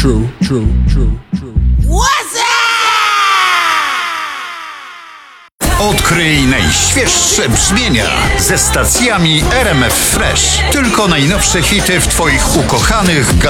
True. What's up? Odkryj najświeższe brzmienia ze stacjami RMF Fresh. Tylko najnowsze hity w Twoich ukochanych